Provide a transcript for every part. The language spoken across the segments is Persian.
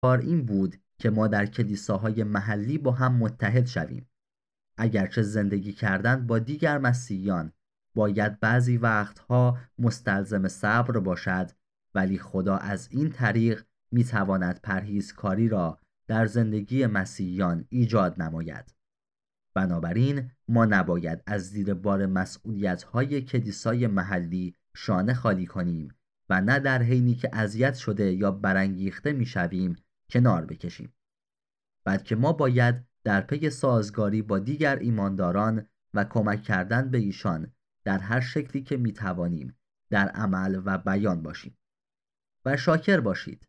کار این بود که ما در کلیساهای محلی با هم متحد شویم. اگرچه زندگی کردن با دیگر مسیحیان باید بعضی وقتها مستلزم صبر باشد، ولی خدا از این طریق میتواند پرهیزکاری را در زندگی مسیحیان ایجاد نماید. بنابراین ما نباید از زیر بار مسئولیت‌های کلیسای محلی شانه خالی کنیم و نه در حینی که اذیت شده یا برانگیخته میشویم کنار بکشیم، بلکه ما باید در پی سازگاری با دیگر ایمانداران و کمک کردن به ایشان در هر شکلی که میتوانیم در عمل و بیان باشیم. و شاکر باشید.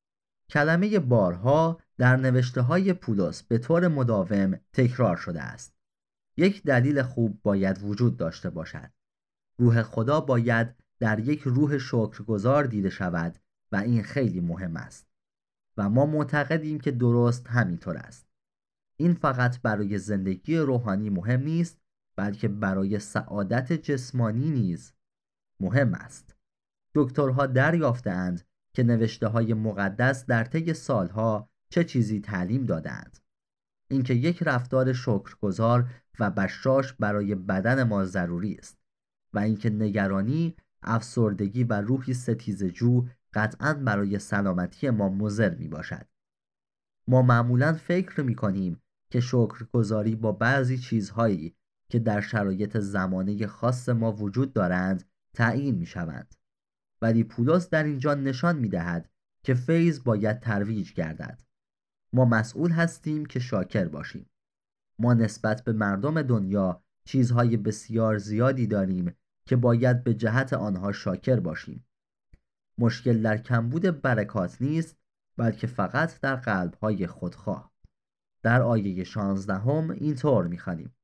کلمه بارها در نوشته‌های پولس به طور مداوم تکرار شده است. یک دلیل خوب باید وجود داشته باشد. روح خدا باید در یک روح شکرگزار دیده شود و این خیلی مهم است. و ما معتقدیم که درست همینطور است. این فقط برای زندگی روحانی مهم نیست، بلکه برای سعادت جسمانی نیز مهم است. دکترها دریافته‌اند که نوشته‌های مقدس در طی سالها چه چیزی تعلیم دادند. اینکه یک رفتار شکرگزار و بشاش برای بدن ما ضروری است و اینکه نگرانی، افسردگی و روحی ستیزجو قطعاً برای سلامتی ما مضر می باشد. ما معمولاً فکر می کنیم که شکرگزاری با بعضی چیزهایی که در شرایط زمانه خاص ما وجود دارند تعیین می شوند. ولی پولس در اینجا نشان می دهد که فیض باید ترویج گردد. ما مسئول هستیم که شاکر باشیم. ما نسبت به مردم دنیا چیزهای بسیار زیادی داریم که باید به جهت آنها شاکر باشیم. مشکل در کمبود برکات نیست، بلکه فقط در قلبهای خودخواه. در آیه 16 اینطور می‌خوانیم: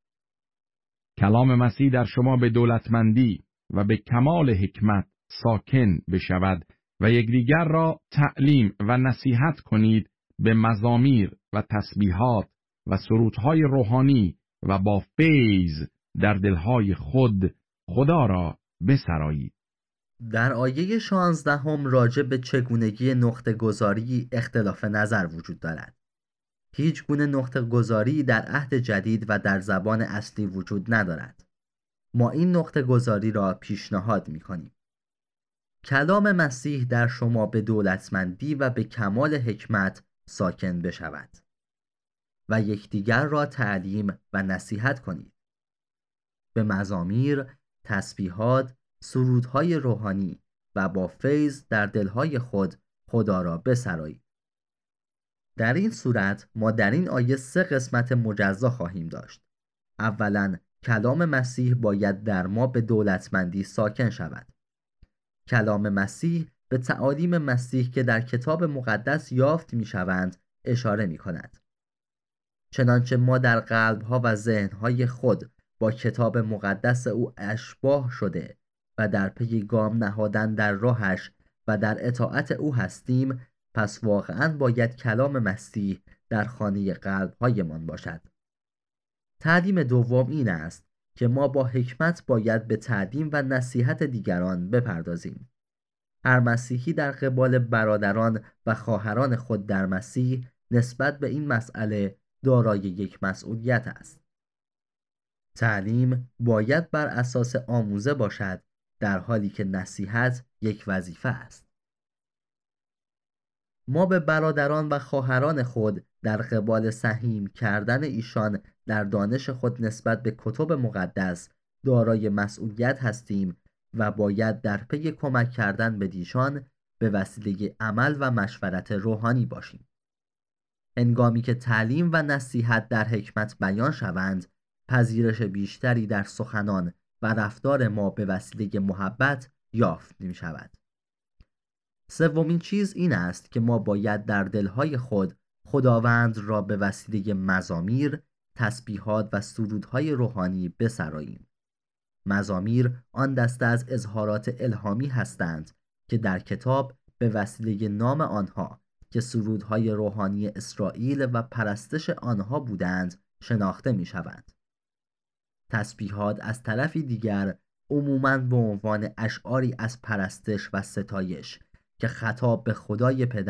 کلام مسیح در شما به دولتمندی و به کمال حکمت ساکن بشود و یکدیگر را تعلیم و نصیحت کنید به مزامیر و تسبیحات و سرودهای روحانی و با فیض در دلهای خود خدا را بسرایید. در آیه 16 راجع به چگونگی نقطه گذاری اختلاف نظر وجود دارد. هیچ گونه نقطه گذاری در عهد جدید و در زبان اصلی وجود ندارد. ما این نقطه گذاری را پیشنهاد می کنیم. کلام مسیح در شما به دولتمندی و به کمال حکمت ساکن بشود و یکدیگر را تعلیم و نصیحت کنید. به مزامیر، تسبیحات، سرودهای روحانی و با فیض در دلهای خود خدا را بسرایید. در این صورت ما در این آیه 3 قسمت مجزا خواهیم داشت. اولا، کلام مسیح باید در ما به دولتمندی ساکن شود. کلام مسیح به تعالیم مسیح که در کتاب مقدس یافت می شوند اشاره می کند. چنانچه ما در قلبها و ذهنهای خود با کتاب مقدس او اشباه شده و در پی گام نهادن در راهش و در اطاعت او هستیم، پس واقعاً باید کلام مسیح در خانه قلبهایمان باشد. تعلیم دوم این است که ما با حکمت باید به تعلیم و نصیحت دیگران بپردازیم. هر مسیحی در قبال برادران و خواهران خود در مسیح نسبت به این مسئله دارای یک مسئولیت است. تعلیم باید بر اساس آموزه باشد، در حالی که نصیحت یک وظیفه است. ما به برادران و خواهران خود در قبال سهیم کردن ایشان در دانش خود نسبت به کتب مقدس دارای مسئولیت هستیم و باید در پی کمک کردن به دیشان به وسیله عمل و مشورت روحانی باشیم. هنگامی که تعلیم و نصیحت در حکمت بیان شوند، پذیرش بیشتری در سخنان و رفتار ما به وسیله محبت یافت می شود. سومین چیز این است که ما باید در دلهای خود خداوند را به وسیله مزامیر، تسبیحات و سرودهای روحانی بسراییم. مزامیر آن دسته از اظهارات الهامی هستند که در کتاب به وسیله نام آنها که سرودهای روحانی اسرائیل و پرستش آنها بودند شناخته می شوند. تسبیحات از طرفی دیگر عموماً به عنوان اشعاری از پرستش و ستایش که خطاب به خدای پدر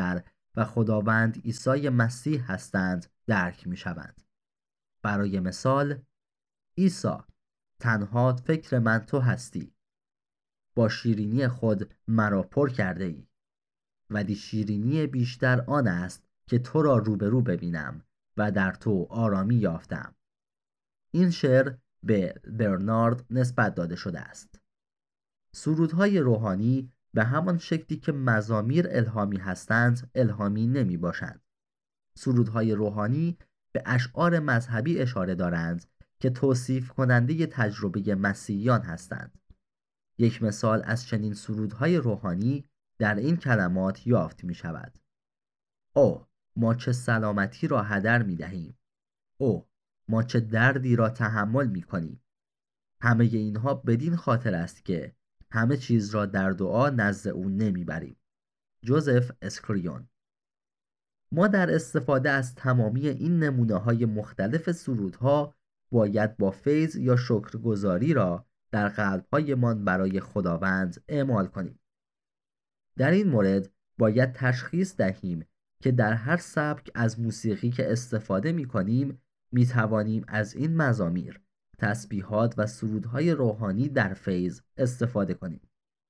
و خداوند عیسی مسیح هستند درک می شوند. برای مثال، عیسی، تنها فکر من تو هستی. با شیرینی خود مرا پر کرده ای. ولی شیرینی بیشتر آن است که تو را روبرو ببینم و در تو آرامی یافتم. این شعر به برنارد نسبت داده شده است. سرودهای روحانی به همان شکلی که مزامیر الهامی هستند الهامی نمی باشند. سرودهای روحانی به اشعار مذهبی اشاره دارند که توصیف کننده تجربه مسیحیان هستند. یک مثال از چنین سرودهای روحانی در این کلمات یافت می شود: اوه، ما چه سلامتی را هدر می دهیم. اوه، ما چه دردی را تحمل می کنیم. همه اینها بدین خاطر است که همه چیز را در دعا نزد او نمی بریم. جوزف اسکریون. ما در استفاده از تمامی این نمونه های مختلف سرودها باید با فیض یا شکرگزاری را در قلب‌هایمان برای خداوند اعمال کنیم. در این مورد باید تشخیص دهیم که در هر سبک از موسیقی که استفاده می کنیم می توانیم از این مزامیر، تسبیحات و سرودهای روحانی در فیض استفاده کنیم.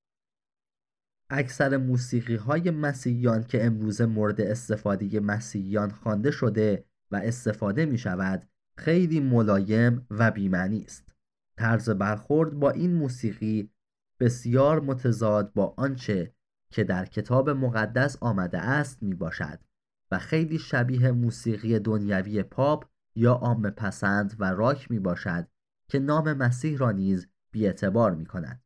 اکثر موسیقی‌های مسیحیان که امروز مورد استفاده مسیحیان خوانده شده و استفاده می شود خیلی ملایم و بی‌معنی است. طرز برخورد با این موسیقی بسیار متضاد با آنچه که در کتاب مقدس آمده است می باشد و خیلی شبیه موسیقی دنیوی پاپ یا عامه پسند و راک می باشد که نام مسیح را نیز بی‌اعتبار می کند.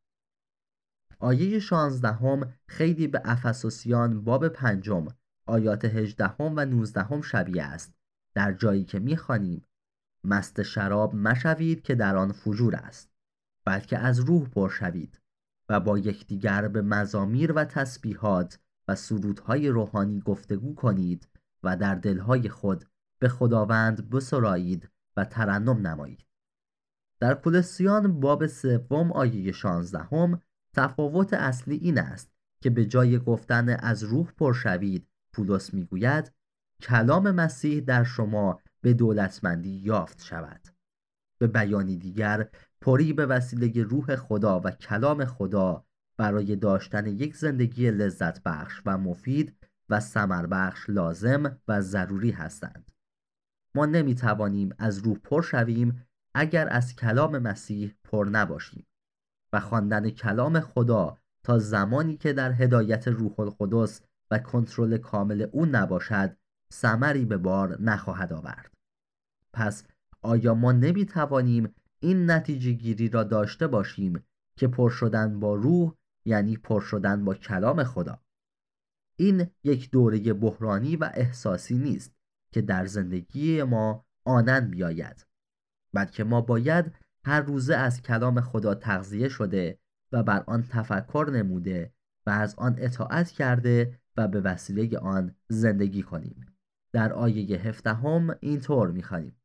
آیه 16 خیلی به افسوسیان باب 5 آیات 18 و 19 شبیه است، در جایی که می‌خوانیم: مست شراب مشوید که در آن فجور است، بلکه از روح پر شوید و با یکدیگر به مزامیر و تسبیحات و سرودهای روحانی گفتگو کنید و در دلهای خود به خداوند بسرایید و ترنم نمایید. در کولوسیان باب 3 آیه 16 تفاوت اصلی این است که به جای گفتن از روح پر شوید، پولس میگوید کلام مسیح در شما به دولتمندی یافت شود. به بیانی دیگر، پری به وسیله روح خدا و کلام خدا برای داشتن یک زندگی لذت بخش و مفید و ثمر بخش لازم و ضروری هستند. ما نمیتوانیم از روح پر شویم اگر از کلام مسیح پر نباشیم و خواندن کلام خدا تا زمانی که در هدایت روح القدس و کنترل کامل او نباشد ثمری به بار نخواهد آورد. پس آیا ما نمی توانیم این نتیجه گیری را داشته باشیم که پر شدن با روح یعنی پر شدن با کلام خدا؟ این یک دوره بحرانی و احساسی نیست که در زندگی ما آنن بیاید، بلکه ما باید هر روزه از کلام خدا تغذیه شده و بر آن تفکر نموده و از آن اطاعت کرده و به وسیله آن زندگی کنیم. در آیه 17 اینطور می‌خوانیم: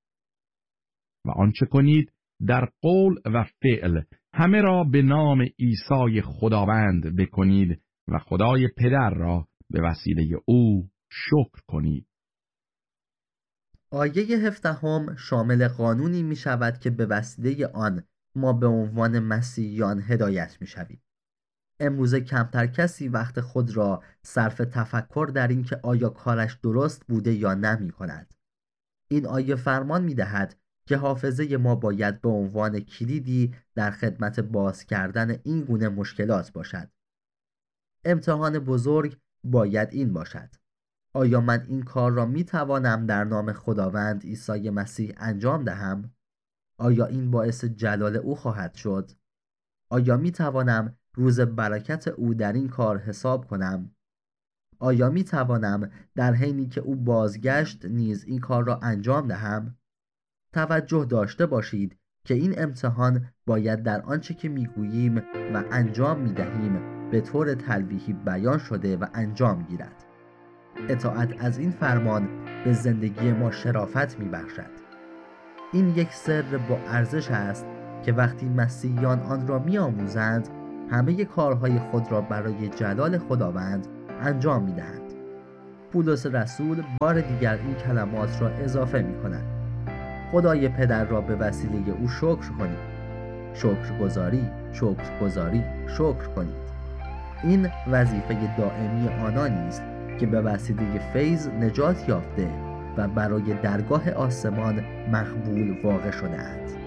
و آنچه کنید در قول و فعل همه را به نام عیسی خداوند بکنید و خدای پدر را به وسیله او شکر کنید. آیه 17 شامل قانونی می شود که به وسیله آن ما به عنوان مسیحیان هدایت می شویم. امروزه کمتر کسی وقت خود را صرف تفکر در این که آیا کارش درست بوده یا نمی کند. این آیه فرمان می دهد که حافظه ما باید به عنوان کلیدی در خدمت باز کردن این گونه مشکلات باشد. امتحان بزرگ باید این باشد: آیا من این کار را می توانم در نام خداوند عیسی مسیح انجام دهم؟ آیا این باعث جلال او خواهد شد؟ آیا می توانم روز برکت او در این کار حساب کنم؟ آیا می توانم در حینی که او بازگشت نیز این کار را انجام دهم؟ توجه داشته باشید که این امتحان باید در آنچه که می گوییم و انجام می دهیم به طور تلویحی بیان شده و انجام گیرد. اطاعت از این فرمان به زندگی ما شرافت می بخشد. این یک سر با ارزش است که وقتی مسیحیان آن را می آموزند همه کارهای خود را برای جلال خداوند انجام می دهند. پولس رسول بار دیگر این کلمات را اضافه می کند: خدای پدر را به وسیله او شکر کنید. شکرگزاری، شکرگزاری، شکر کنید. این وظیفه دائمی آنانی است که به وسیله فیض نجات یافته و برای درگاه آسمان مقبول واقع شده‌اند.